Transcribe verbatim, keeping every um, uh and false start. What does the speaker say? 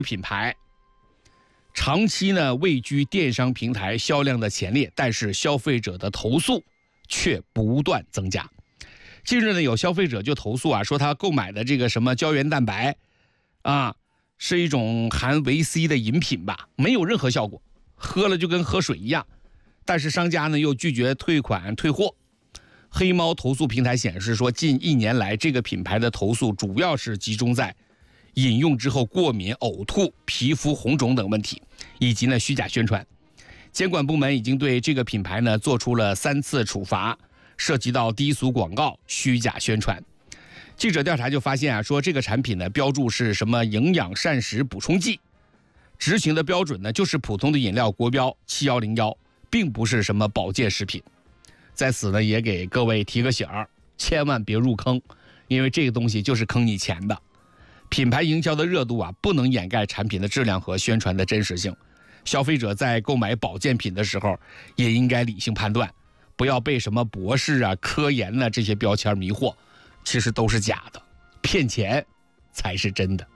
品牌长期呢位居电商平台销量的前列，但是消费者的投诉却不断增加。近日呢，有消费者就投诉啊，说他购买的这个什么胶原蛋白啊，是一种含维 C 的饮品吧，没有任何效果，喝了就跟喝水一样。但是商家呢又拒绝退款退货。黑猫投诉平台显示说，近一年来这个品牌的投诉主要是集中在饮用之后过敏、呕吐、皮肤红肿等问题，以及呢虚假宣传。监管部门已经对这个品牌呢做出了三次处罚，涉及到低俗广告、虚假宣传。记者调查就发现啊，说这个产品呢标注是什么营养膳食补充剂，执行的标准呢就是普通的饮料国标七一零一，并不是什么保健食品。在此呢也给各位提个醒儿，千万别入坑，因为这个东西就是坑你钱的。品牌营销的热度啊，不能掩盖产品的质量和宣传的真实性。消费者在购买保健品的时候，也应该理性判断，不要被什么博士啊、科研啊这些标签迷惑，其实都是假的，骗钱才是真的。